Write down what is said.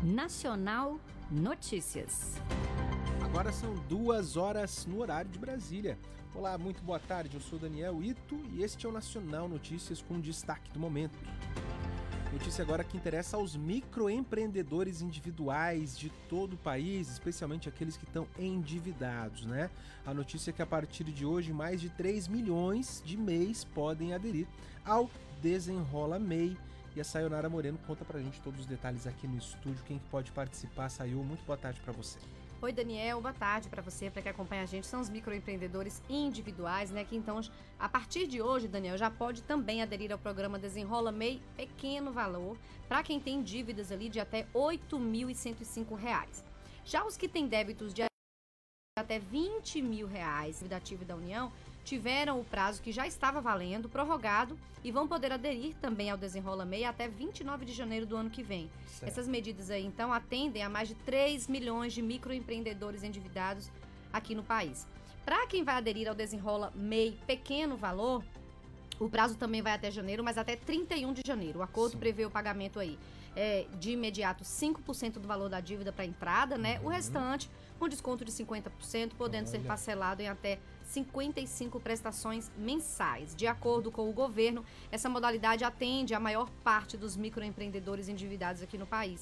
Nacional Notícias. Agora são 2h no horário de Brasília. Olá, muito boa tarde, eu sou Daniel Ito e este é o Nacional Notícias com destaque do momento. Notícia agora que interessa aos microempreendedores individuais de todo o país, especialmente aqueles que estão endividados, né? A notícia é que a partir de hoje mais de 3 milhões de MEIs podem aderir ao Desenrola MEI. E a Sayonara Moreno conta pra gente todos os detalhes aqui no estúdio, quem que pode participar. Sayo, muito boa tarde pra você. Oi, Daniel, boa tarde para você, para quem acompanha a gente. São os microempreendedores individuais, né? Que então, a partir de hoje, Daniel, já pode também aderir ao programa Desenrola MEI, pequeno valor, para quem tem dívidas ali de até R$ 8.105. Já os que têm débitos de até R$ 20 mil, dívida ativa da União, tiveram o prazo que já estava valendo, prorrogado, e vão poder aderir também ao Desenrola MEI até 29 de janeiro do ano que vem. Certo. Essas medidas aí, então, atendem a mais de 3 milhões de microempreendedores endividados aqui no país. Para quem vai aderir ao Desenrola MEI pequeno valor, o prazo também vai até janeiro, mas até 31 de janeiro. O acordo prevê o pagamento aí de imediato 5% do valor da dívida para entrada, né? O restante com desconto de 50%, podendo ser parcelado em até 55 prestações mensais. De acordo com o governo, essa modalidade atende a maior parte dos microempreendedores endividados aqui no país.